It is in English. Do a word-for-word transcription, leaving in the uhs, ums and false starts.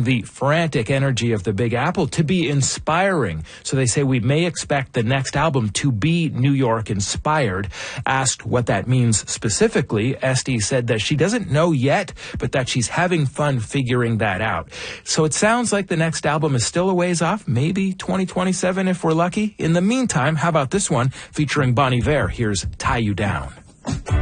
the frantic energy of the Big Apple to be inspiring. So they say we may expect the next album to be New York inspired. Asked what that means specifically, Esty said that she doesn't know yet, but that she's having fun figuring that out. So it sounds like the next album is still a ways off, maybe twenty twenty-seven if we're lucky. In the meantime, how about this one featuring Bon Iver? Here's Tie You Down.